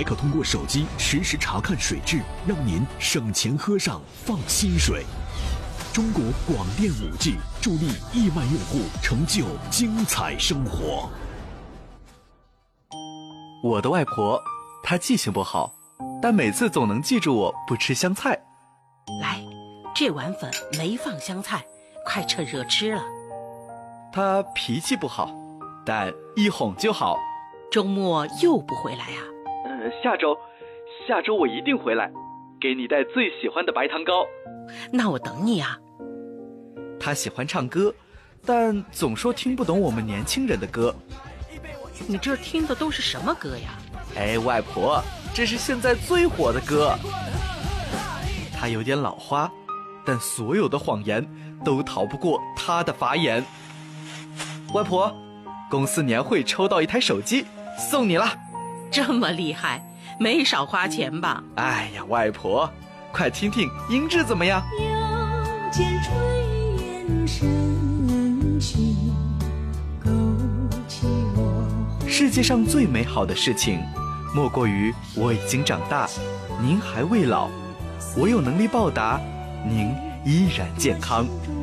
还可通过手机实时查看水质，让您省钱喝上放心水。中国广电5G 助力亿万用户成就精彩生活。 我的外婆，她记性不好，但每次总能记住我不吃香菜。 来，这碗粉没放香菜，快趁热吃了。 她脾气不好，但一哄就好。 周末又不回来啊？ 下周我一定回来，给你带最喜欢的白糖糕。 那我等你啊。 她喜欢唱歌，但总说听不懂我们年轻人的歌。 你这听的都是什么歌呀？ 哎，外婆，这是现在最火的歌。她有点老花，但所有的谎言都逃不过她的法眼。外婆，公司年会抽到一台手机，送你了。 这么厉害，没少花钱吧？ 哎呀，外婆，快听听音质怎么样？ 腰间炊烟升起，勾起我。 世界上最美好的事情，莫过于我已经长大，您还未老，我有能力报答，您依然健康。